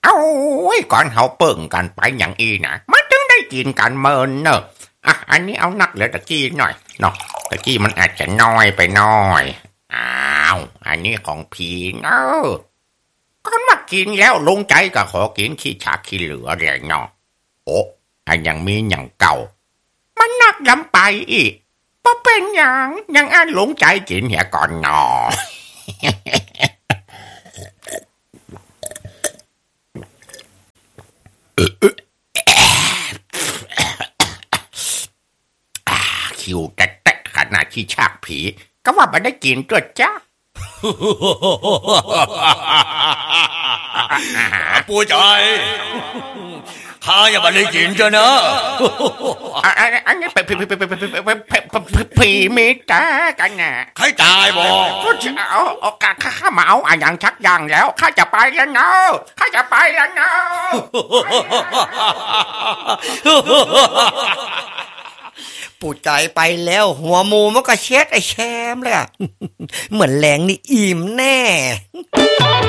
เอาก่อนเฮาเปิ่งกันไปอย่างอีนะมันถึงได้กินกันเมินเนอะอ่ะอันนี้เอานักเหลือตะกี้หน่อยเนาะตะกี้มันอาจจะน้อยไปหน่อยอ้าวอันนี้ของผีเนอะก่อนมากินแล้วลงใจก็ขอกินขี้ฉากขี้เหลือเลยเนาะโอ้อันยังมีอย่างเก่ามันนักลำไปอีกพอเป็นอย่างยังอันหลงใจกินเหียก่อนเนาะ คิวแต่ขนาดที่ฉากผีก็ว่ามันได้กินตัวจ้าปูใจข้าอย่ามาได้กินจ้ะนะอันนี้ผีมีตากันนะใครตายบอกก็จะเอาข้ามาเอาอันอย่างชักอย่างแล้วข้าจะไปแล้วเนาะข้าจะไปแล้วเนาะปู่ใจไปแล้วหัวหมูมันก็เช็ดไอ้แชมเลยอะ เหมือนแรงนี่อิ่มแน่